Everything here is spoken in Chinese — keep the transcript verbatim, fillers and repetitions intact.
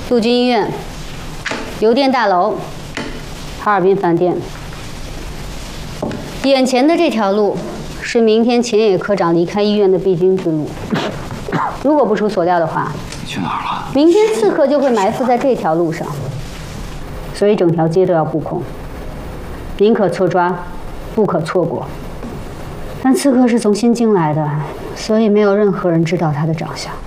陆军医院、邮电大楼、哈尔滨饭店。眼前的这条路是明天前野科长离开医院的必经之路。如果不出所料的话， 你去哪儿了？ 明天刺客就会埋伏在这条路上，所以整条街都要布控，宁可错抓，不可错过。但刺客是从新京来的，所以没有任何人知道他的长相。